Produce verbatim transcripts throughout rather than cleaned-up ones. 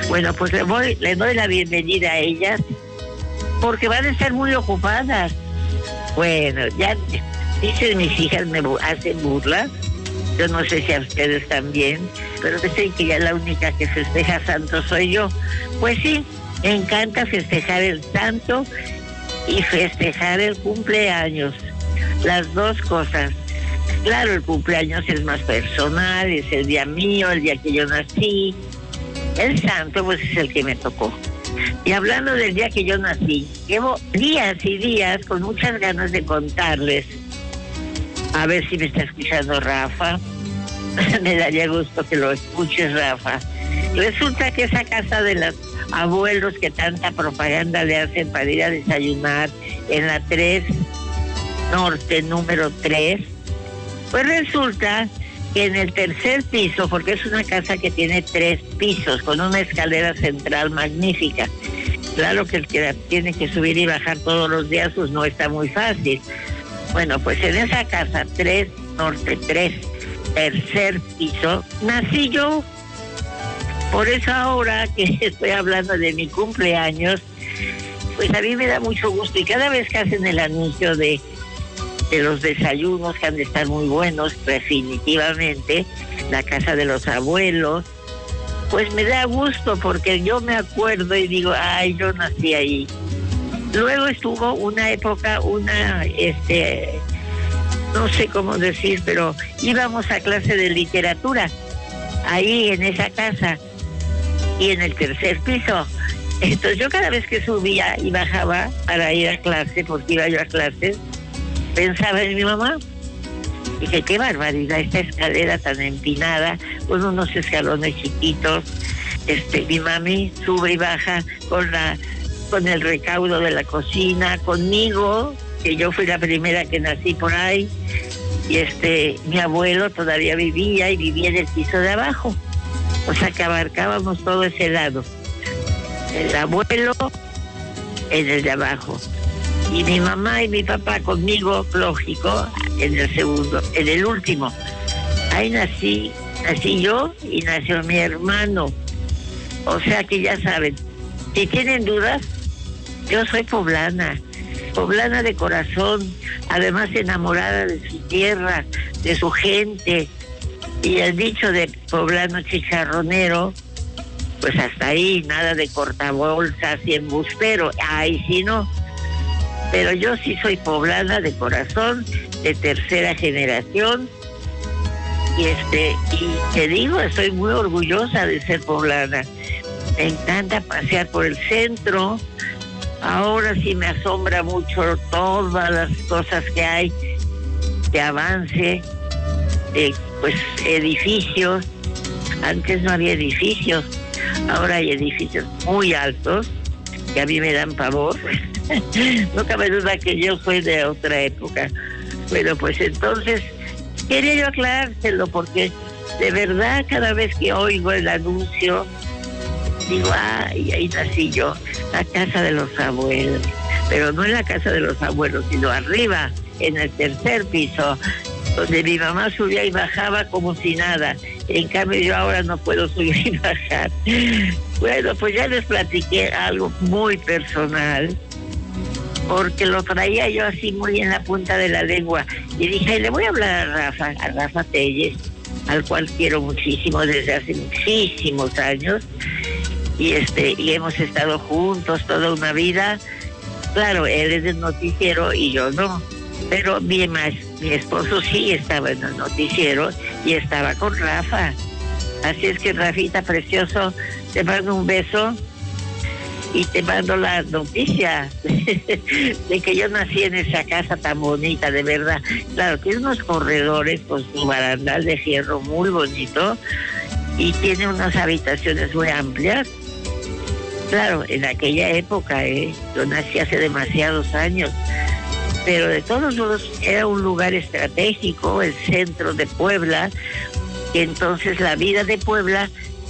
Bueno, pues le, voy, le doy la bienvenida a ellas porque van a estar muy ocupadas. Bueno, ya dicen mis hijas, me hacen burla. Yo no sé si a ustedes también, pero dicen que ya la única que festeja santo soy yo. Pues sí, me encanta festejar el santo y festejar el cumpleaños. Las dos cosas. Claro, el cumpleaños es más personal, es el día mío, el día que yo nací. El santo, pues, es el que me tocó. Y hablando del día que yo nací, llevo días y días con muchas ganas de contarles. A ver si me está escuchando Rafa. Me daría gusto que lo escuches, Rafa. Resulta que esa casa de los abuelos que tanta propaganda le hacen para ir a desayunar en la tres Norte, número tres, pues resulta que en el tercer piso, porque es una casa que tiene tres pisos, con una escalera central magnífica. Claro que el que tiene que subir y bajar todos los días, pues no está muy fácil. Bueno, pues en esa casa, tres Norte tres, tercer piso, nací yo. Por eso ahora que estoy hablando de mi cumpleaños, pues a mí me da mucho gusto. Y cada vez que hacen el anuncio de de los desayunos, que han de estar muy buenos, definitivamente, la casa de los abuelos, pues me da gusto porque yo me acuerdo y digo, ay, yo nací ahí. Luego estuvo una época, una, este, no sé cómo decir, pero íbamos a clase de literatura, ahí en esa casa, y en el tercer piso. Entonces yo cada vez que subía y bajaba para ir a clase, porque iba yo a clases, pensaba en mi mamá. Dije, qué barbaridad, esta escalera tan empinada, con unos escalones chiquitos. Este, mi mami sube y baja con la, con el recaudo de la cocina, conmigo, que yo fui la primera que nací por ahí. Y este, mi abuelo todavía vivía y vivía en el piso de abajo. O sea que abarcábamos todo ese lado. El abuelo en el de abajo. Y mi mamá y mi papá conmigo, lógico, en el segundo, en el último. Ahí nací, nací yo y nació mi hermano. O sea que ya saben, si tienen dudas, yo soy poblana, poblana de corazón, además enamorada de su tierra, de su gente. Y el dicho de poblano chicharronero, pues hasta ahí, nada de cortabolsas y embustero, ay, sí no. Pero yo sí soy poblana de corazón, de tercera generación, y este, y te digo, estoy muy orgullosa de ser poblana. Me encanta pasear por el centro. Ahora sí me asombra mucho todas las cosas que hay de avance, de pues edificios. Antes no había edificios, ahora hay edificios muy altos que a mí me dan pavor. No cabe duda que yo soy de otra época. Bueno, pues entonces quería yo aclarárselo porque de verdad cada vez que oigo el anuncio digo, ay, ahí nací yo, la casa de los abuelos. Pero no en la casa de los abuelos, sino arriba, en el tercer piso, donde mi mamá subía y bajaba como si nada. En cambio yo ahora no puedo subir y bajar. Bueno, pues ya les platiqué algo muy personal, porque lo traía yo así muy en la punta de la lengua. Y dije, le voy a hablar a Rafa, a Rafa Telles, al cual quiero muchísimo desde hace muchísimos años. Y este y hemos estado juntos toda una vida. Claro, él es del noticiero y yo no. Pero mi, mi esposo sí estaba en el noticiero y estaba con Rafa. Así es que, Rafita, precioso, te mando un beso y te mando la noticia de que yo nací en esa casa tan bonita, de verdad. Claro, tiene unos corredores con su barandal de fierro muy bonito y tiene unas habitaciones muy amplias. Claro, en aquella época, ¿eh? Yo nací hace demasiados años, pero de todos modos era un lugar estratégico, el centro de Puebla, y entonces la vida de Puebla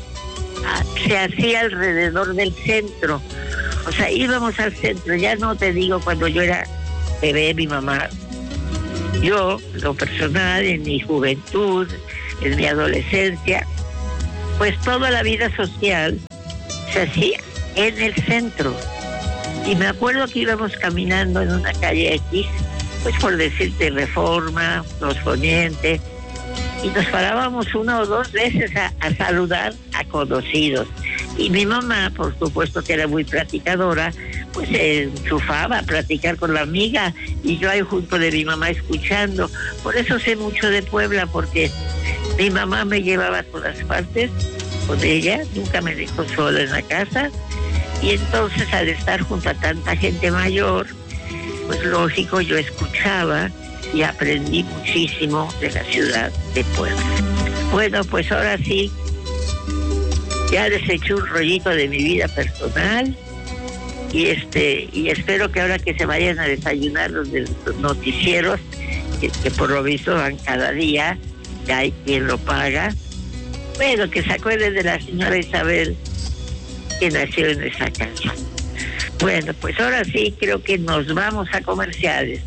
se hacía alrededor del centro. O sea, íbamos al centro, ya no te digo cuando yo era bebé, mi mamá. Yo, lo personal, en mi juventud, en mi adolescencia, pues toda la vida social se hacía en el centro. Y me acuerdo que íbamos caminando en una calle X, pues por decirte Reforma, Los Poniente, y nos parábamos una o dos veces a, a saludar a conocidos. Y mi mamá, por supuesto que era muy platicadora, pues se enchufaba a platicar con la amiga, y yo ahí junto de mi mamá escuchando. Por eso sé mucho de Puebla, porque mi mamá me llevaba a todas partes con ella, nunca me dejó sola en la casa, y entonces al estar junto a tanta gente mayor, pues lógico, yo escuchaba y aprendí muchísimo de la ciudad de Puebla. Bueno, pues ahora sí, ya les eché un rollito de mi vida personal, y este y espero que ahora que se vayan a desayunar los de los noticieros, que, que por lo visto van cada día, ya hay quien lo paga, bueno, que se acuerden de la señora Isabel, que nació en esa casa. Bueno, pues ahora sí creo que nos vamos a comerciales.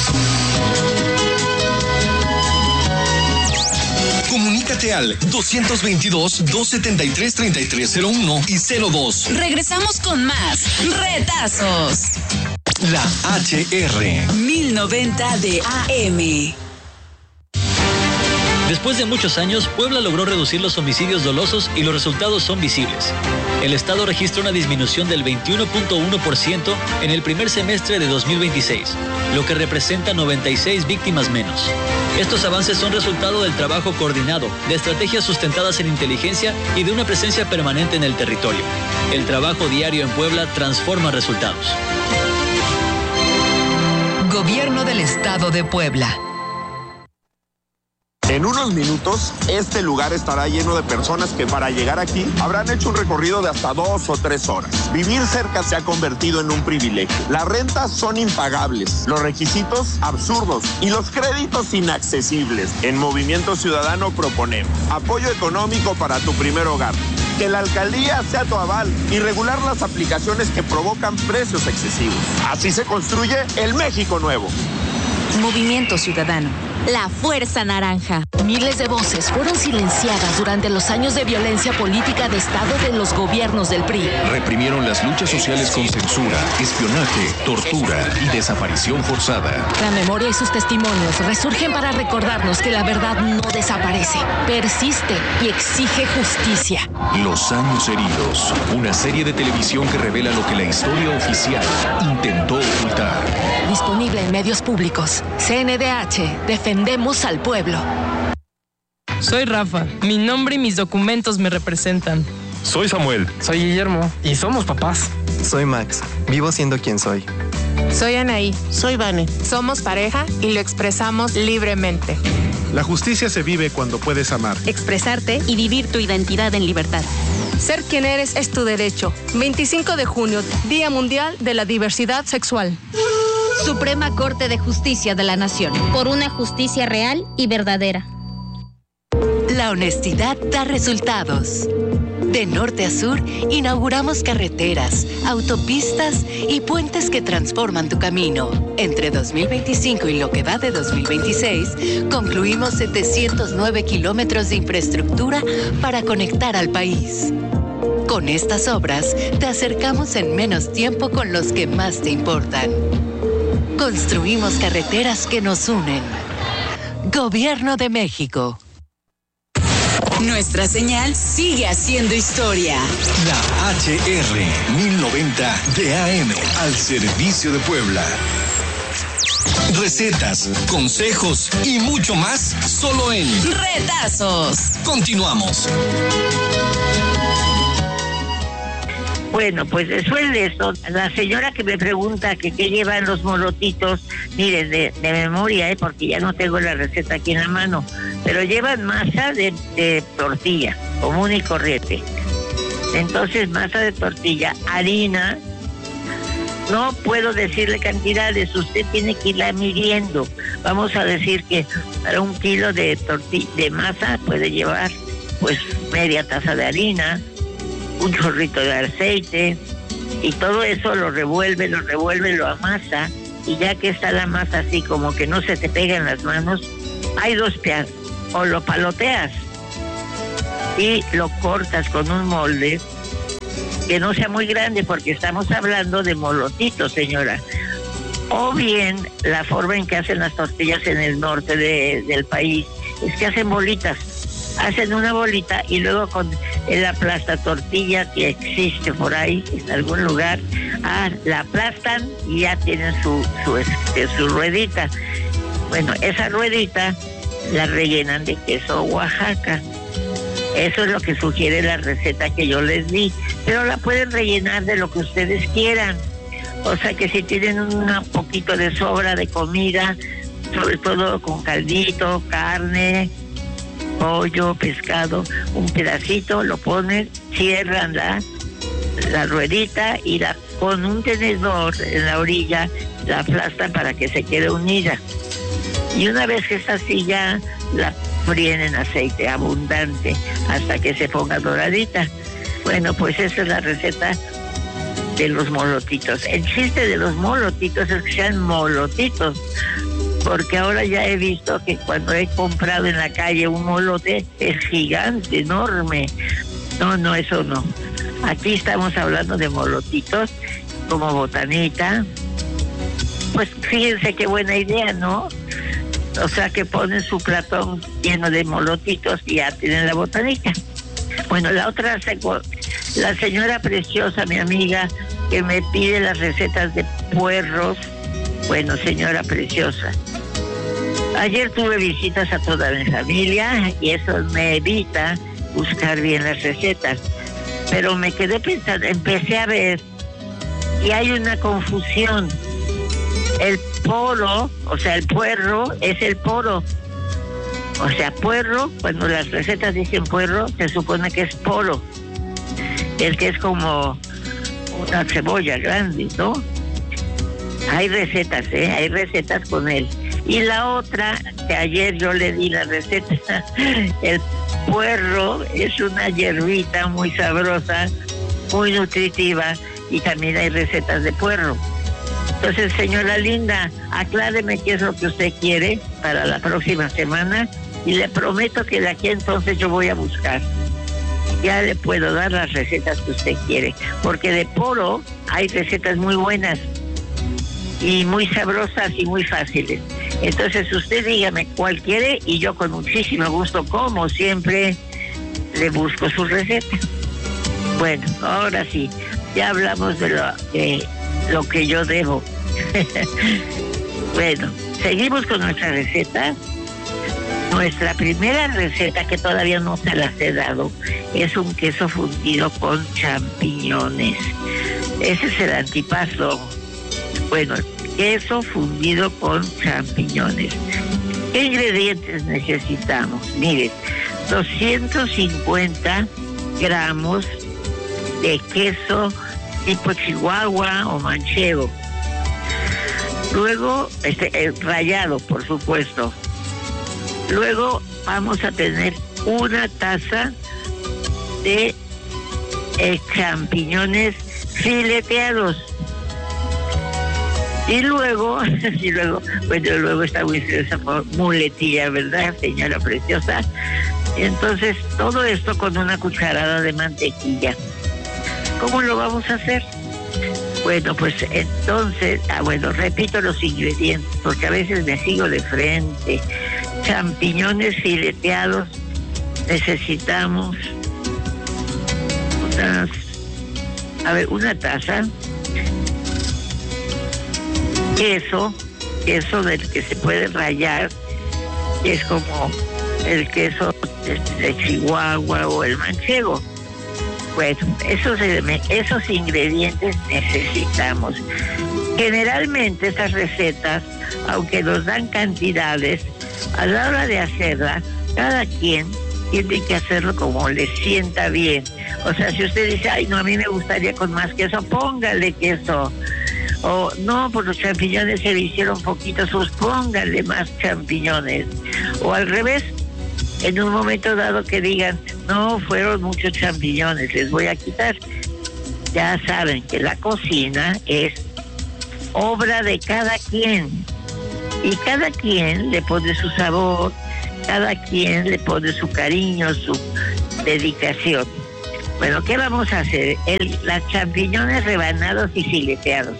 Comunícate al dos veintidós, doscientos setenta y tres, treinta y tres cero uno y cero dos. Regresamos con más retazos. La H R mil noventa de A M. Después de muchos años, Puebla logró reducir los homicidios dolosos y los resultados son visibles. El Estado registra una disminución del veintiuno punto uno por ciento en el primer semestre de dos mil veintiséis, lo que representa noventa y seis víctimas menos. Estos avances son resultado del trabajo coordinado, de estrategias sustentadas en inteligencia y de una presencia permanente en el territorio. El trabajo diario en Puebla transforma resultados. Gobierno del Estado de Puebla. En unos minutos, este lugar estará lleno de personas que para llegar aquí habrán hecho un recorrido de hasta dos o tres horas. Vivir cerca se ha convertido en un privilegio. Las rentas son impagables, los requisitos absurdos y los créditos inaccesibles. En Movimiento Ciudadano proponemos apoyo económico para tu primer hogar, que la alcaldía sea tu aval y regular las aplicaciones que provocan precios excesivos. Así se construye el México nuevo. Movimiento Ciudadano. La Fuerza Naranja. Miles de voces fueron silenciadas durante los años de violencia política de Estado de los gobiernos del P R I. Reprimieron las luchas sociales con censura, espionaje, tortura y desaparición forzada. La memoria y sus testimonios resurgen para recordarnos que la verdad no desaparece, persiste y exige justicia. Los años heridos. Una serie de televisión que revela lo que la historia oficial intentó ocultar. Disponible en medios públicos. C N D H. Defendemos al pueblo. Soy Rafa. Mi nombre y mis documentos me representan. Soy Samuel. Soy Guillermo. Y somos papás. Soy Max. Vivo siendo quien soy. Soy Anaí. Soy Vane. Somos pareja y lo expresamos libremente. La justicia se vive cuando puedes amar, expresarte y vivir tu identidad en libertad. Ser quien eres es tu derecho. veinticinco de junio, Día Mundial de la Diversidad Sexual. Suprema Corte de Justicia de la Nación. Por una justicia real y verdadera. La honestidad da resultados. De norte a sur, inauguramos carreteras, autopistas y puentes que transforman tu camino. Entre dos mil veinticinco y lo que va de dos mil veintiséis, concluimos setecientos nueve kilómetros de infraestructura para conectar al país. Con estas obras, te acercamos en menos tiempo con los que más te importan. Construimos carreteras que nos unen. Gobierno de México. Nuestra señal sigue haciendo historia. La H R mil noventa de A M al servicio de Puebla. Recetas, consejos y mucho más solo en Retazos. Continuamos. Bueno, pues después de eso, la señora que me pregunta que qué llevan los molotitos, miren, de, de memoria, ¿eh? Porque ya no tengo la receta aquí en la mano, pero llevan masa de, de tortilla, común y corriente. Entonces, masa de tortilla, harina, no puedo decirle cantidades, usted tiene que irla midiendo. Vamos a decir que para un kilo de tortilla, de masa puede llevar, pues, media taza de harina, un chorrito de aceite, y todo eso lo revuelve, lo revuelve, lo amasa, y ya que está la masa así como que no se te pega en las manos, hay dos piezas, o lo paloteas y lo cortas con un molde que no sea muy grande, porque estamos hablando de molotitos, señora. O bien, la forma en que hacen las tortillas en el norte de, del país es que hacen bolitas. Hacen una bolita y luego con el aplasta tortilla que existe por ahí en algún lugar, ah, la aplastan y ya tienen su, su, este, su ruedita. Bueno, esa ruedita la rellenan de queso Oaxaca. Eso es lo que sugiere la receta que yo les di, pero la pueden rellenar de lo que ustedes quieran. O sea que si tienen un poquito de sobra de comida, sobre todo con caldito, carne, pollo, pescado, un pedacito, lo ponen, cierran la, la ruedita y la, con un tenedor en la orilla la aplastan para que se quede unida. Y una vez que está así ya la fríen en aceite abundante hasta que se ponga doradita. Bueno, pues esa es la receta de los molotitos. El chiste de los molotitos es que sean molotitos, porque ahora ya he visto que cuando he comprado en la calle un molote es gigante, enorme. No, no, eso no. Aquí estamos hablando de molotitos como botanita. Pues fíjense qué buena idea, ¿no? O sea que ponen su platón lleno de molotitos y ya tienen la botanita. Bueno, la otra, la señora preciosa, mi amiga, que me pide las recetas de puerros. Bueno, señora preciosa, ayer tuve visitas a toda mi familia y eso me evita buscar bien las recetas. Pero me quedé pensando, empecé a ver y hay una confusión. El poro, o sea, el puerro es el poro. O sea, puerro, cuando las recetas dicen puerro, se supone que es poro. El que es como una cebolla grande, ¿no? Hay recetas, ¿eh? Hay recetas con él. Y la otra, que ayer yo le di la receta, el puerro es una hierbita muy sabrosa, muy nutritiva, y también hay recetas de puerro. Entonces, señora linda, acláreme qué es lo que usted quiere para la próxima semana y le prometo que de aquí entonces yo voy a buscar. Ya le puedo dar las recetas que usted quiere, porque de poro hay recetas muy buenas y muy sabrosas y muy fáciles. Entonces usted dígame cuál quiere y yo con muchísimo gusto, como siempre, le busco su receta. Bueno, ahora sí, ya hablamos de lo, de lo que yo debo. Bueno, seguimos con nuestra receta. Nuestra primera receta, que todavía no se las he dado, es un queso fundido con champiñones. Ese es el antipasto. Bueno, queso fundido con champiñones. ¿Qué ingredientes necesitamos? Miren, doscientos cincuenta gramos de queso tipo chihuahua o manchego. Luego, este, eh, rallado, por supuesto. Luego vamos a tener una taza de eh, champiñones fileteados. Y luego, y luego, bueno, luego está muy esa muletilla, ¿verdad, señora preciosa? Entonces, todo esto con una cucharada de mantequilla. ¿Cómo lo vamos a hacer? Bueno, pues entonces, ah, bueno, repito los ingredientes, porque a veces me sigo de frente. Champiñones fileteados, necesitamos unas, a ver, una taza, queso, queso del que se puede rallar, que es como el queso de, de Chihuahua o el manchego. Bueno, esos, esos ingredientes necesitamos. Generalmente esas recetas, aunque nos dan cantidades, a la hora de hacerla, cada quien tiene que hacerlo como le sienta bien. O sea, si usted dice, ay, no, a mí me gustaría con más queso, póngale queso. O no, pues los champiñones se le hicieron poquitos, pues póngale más champiñones. O al revés, en un momento dado que digan, no, fueron muchos champiñones, les voy a quitar. Ya saben que la cocina es obra de cada quien. Y cada quien le pone su sabor, cada quien le pone su cariño, su dedicación. Bueno, ¿qué vamos a hacer? El, las champiñones rebanados y fileteados.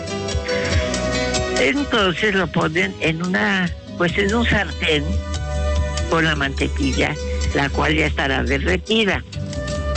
Entonces lo ponen en una, pues en un sartén con la mantequilla, la cual ya estará derretida.